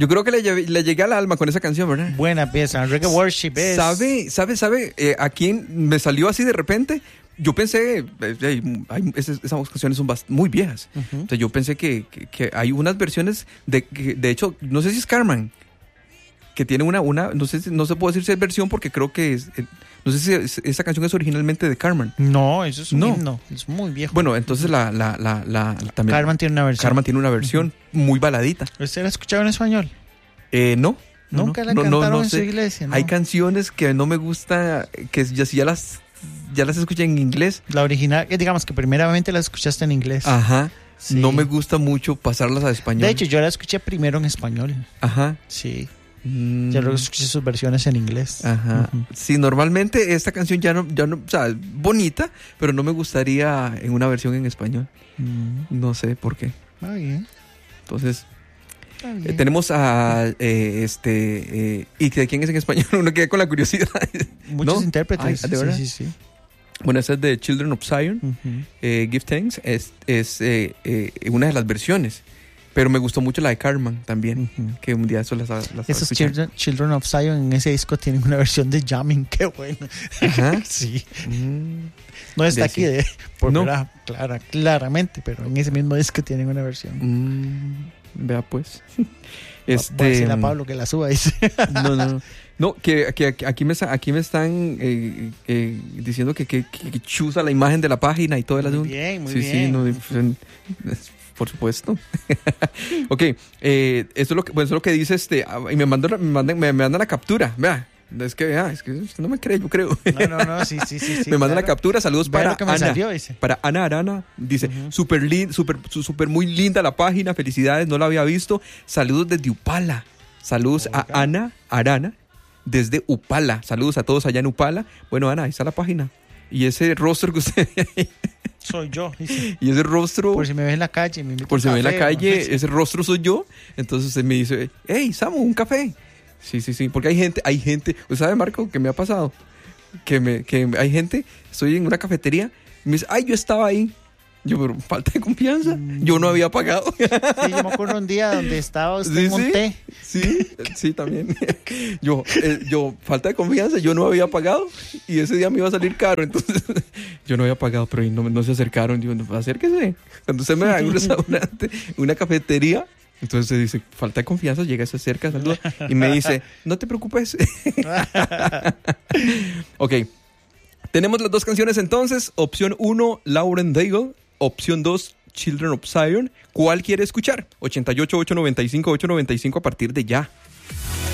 Yo creo que le llegué al alma con esa canción, ¿verdad? Buena pieza. Reggae Worship es... ¿Sabe? Aquí me salió así de repente. Yo pensé, esas canciones son muy viejas. Uh-huh. Entonces yo pensé que hay unas versiones de hecho, no sé si es Carmen, que tiene una no sé, no se puede decir si es versión porque creo que es, no sé si esa canción es originalmente de Carmen. No, eso es un himno, es muy viejo. Bueno, entonces también Carmen tiene una versión. Carmen tiene una versión muy baladita. ¿Usted la ha escuchado en español? No. Nunca la cantaron en su iglesia, ¿no? Hay canciones que no me gusta, que ya las escuché en inglés. La original, digamos que primeramente las escuchaste en inglés. Ajá. Sí. No me gusta mucho pasarlas a español. De hecho, yo la escuché primero en español. Ajá. Sí. Ya luego escuché sus versiones en inglés. Ajá. Uh-huh. Sí, normalmente esta canción ya no, o sea, bonita, pero no me gustaría en una versión en español. No sé por qué. Ah, bien. Entonces, tenemos a ¿y de quién es en español? Uno queda con la curiosidad. Muchos intérpretes. ¿De verdad? Sí. Bueno, esa es de Children of Zion. Uh-huh. Give Thanks es una de las versiones. Pero me gustó mucho la de Carmen también, uh-huh. Que un día eso las esos Children of Zion en ese disco tienen una versión de Jamming, qué bueno. Ajá. Sí. No está aquí claramente, pero en ese mismo disco tienen una versión. Vea pues. Voy a decirle a Pablo que la suba, dice. No, que aquí me están diciendo que chusa la imagen de la página y todo el asunto. Muy bien. Sí, por supuesto. Ok, eso es lo que dice y me mandan la captura. Vea, es que no me cree, yo creo. No, sí. Me mandan la captura, saludos para Ana. Salió, para Ana Arana, dice, súper muy linda la página, felicidades, no la había visto. Saludos desde Upala. Saludos a Ana Arana desde Upala. Saludos a todos allá en Upala. Bueno, Ana, ahí está la página. Y ese rostro que usted ve ahí. Soy yo. Dice. Y ese rostro... Por si me ves en la calle. Ese rostro soy yo. Entonces usted me dice, hey, Samu, un café. Sí. Porque hay gente... ¿Usted sabe, Marco, que me ha pasado? Que hay gente... Estoy en una cafetería. Y me dice, ay, yo estaba ahí. Yo, pero falta de confianza. Yo no había pagado. Sí, yo me acuerdo un día donde estaba usted en un té. Sí, también. Yo, falta de confianza, yo no había pagado y ese día me iba a salir caro, entonces yo no había pagado, pero no se acercaron. Digo, no, acérquese. Cuando usted me va a un restaurante, una cafetería, entonces se dice, falta de confianza, llega, se acerca, saluda y me dice, no te preocupes. Ok. Tenemos las dos canciones entonces. Opción 1, Lauren Daigle. Opción 2, Children of Zion. ¿Cuál quiere escuchar? 88-895-895 a partir de ya.